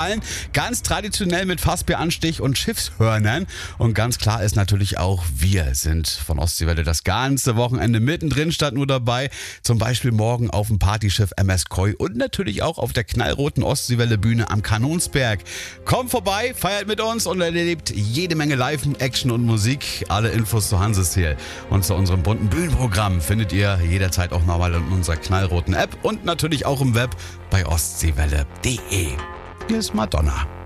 Hallen. Ganz traditionell mit Fassbieranstich und Schiffshörnern. Und ganz klar ist natürlich auch, wir sind von Ostseewelle das ganze Wochenende mittendrin, statt nur dabei. Zum Beispiel morgen auf dem Partyschiff MS Koi und natürlich auch auf der knallroten Ostseewelle Bühne am Kanonsberg. Kommt vorbei, feiert mit uns und erlebt jede Menge Live-Action und Musik. Alle Infos zu Hanses hier und zu unserem bunten Bühnenprogramm findet ihr jederzeit auch nochmal in unserer knallroten App und natürlich auch im Web bei ostseewelle.de. Hier ist Madonna.